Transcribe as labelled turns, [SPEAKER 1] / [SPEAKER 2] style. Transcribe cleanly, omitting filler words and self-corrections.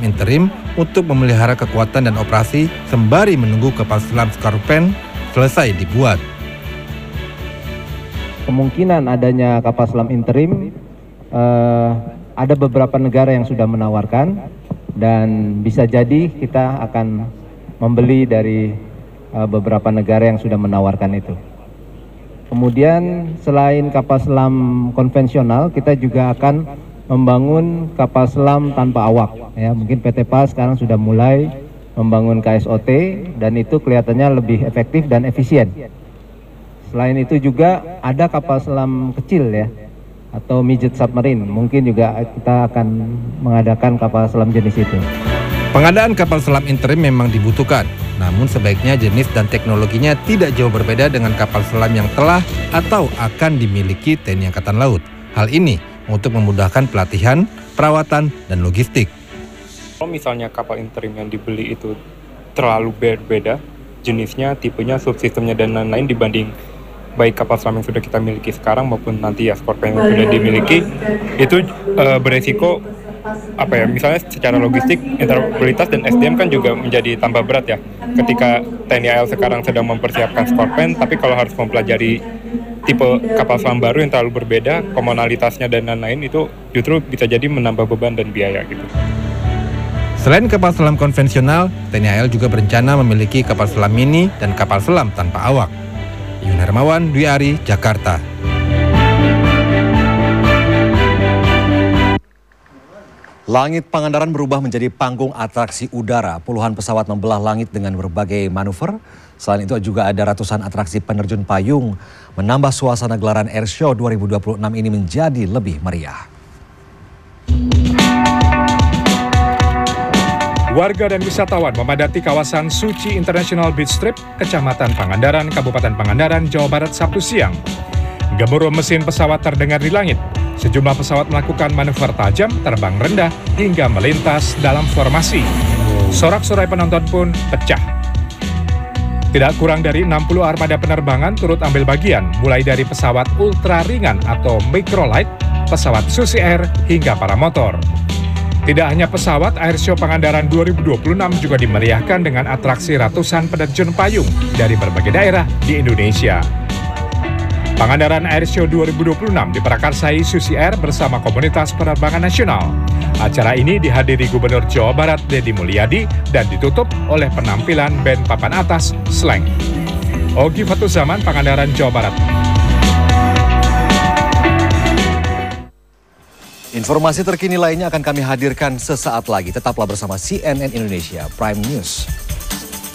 [SPEAKER 1] interim untuk memelihara kekuatan dan operasi sembari menunggu kapal selam Scorpion selesai dibuat.
[SPEAKER 2] Kemungkinan adanya kapal selam interim, ada beberapa negara yang sudah menawarkan dan bisa jadi kita akan membeli dari beberapa negara yang sudah menawarkan itu. Kemudian selain kapal selam konvensional, kita juga akan membangun kapal selam tanpa awak. Ya, mungkin PT PAS sekarang sudah mulai membangun KSOT dan itu kelihatannya lebih efektif dan efisien. Selain itu juga ada kapal selam kecil ya, atau midget submarine. Mungkin juga kita akan mengadakan kapal selam jenis itu.
[SPEAKER 1] Pengadaan kapal selam interim memang dibutuhkan, namun sebaiknya jenis dan teknologinya tidak jauh berbeda dengan kapal selam yang telah atau akan dimiliki TNI Angkatan Laut. Hal ini untuk memudahkan pelatihan, perawatan, dan logistik.
[SPEAKER 3] Kalau misalnya kapal interim yang dibeli itu terlalu berbeda, jenisnya, tipenya, subsistemnya, dan lain-lain dibanding baik kapal selam yang sudah kita miliki sekarang maupun nanti ya Scorpion yang sudah dimiliki, itu beresiko misalnya secara logistik, interoperabilitas dan SDM kan juga menjadi tambah berat ya. Ketika TNI AL sekarang sedang mempersiapkan Scorpion, tapi kalau harus mempelajari tipe kapal selam baru yang terlalu berbeda, komunalitasnya dan lain-lain, itu justru bisa jadi menambah beban dan biaya gitu.
[SPEAKER 1] Selain kapal selam konvensional, TNI AL juga berencana memiliki kapal selam mini dan kapal selam tanpa awak. Yun Hermawan, Dwi Ari, Jakarta.
[SPEAKER 4] Langit Pangandaran berubah menjadi panggung atraksi udara. Puluhan pesawat membelah langit dengan berbagai manuver. Selain itu juga ada ratusan atraksi penerjun payung. Menambah suasana gelaran Airshow 2026 ini menjadi lebih meriah.
[SPEAKER 5] Warga dan wisatawan memadati kawasan Suci International Beach Strip, Kecamatan Pangandaran, Kabupaten Pangandaran, Jawa Barat, Sabtu siang. Gemuruh mesin pesawat terdengar di langit. Sejumlah pesawat melakukan manuver tajam, terbang rendah, hingga melintas dalam formasi. Sorak-sorai penonton pun pecah. Tidak kurang dari 60 armada penerbangan turut ambil bagian, mulai dari pesawat ultra ringan atau microlight, pesawat Susi Air, hingga paramotor. Tidak hanya pesawat, Airshow Pangandaran 2026 juga dimeriahkan dengan atraksi ratusan penerjun payung dari berbagai daerah di Indonesia. Pangandaran Airshow 2026 diprakarsai Susi Air bersama komunitas penerbangan nasional. Acara ini dihadiri Gubernur Jawa Barat Deddy Mulyadi dan ditutup oleh penampilan band papan atas Slang. Ogi Fatuzaman, Pangandaran, Jawa Barat.
[SPEAKER 4] Informasi terkini lainnya akan kami hadirkan sesaat lagi. Tetaplah bersama CNN Indonesia Prime News.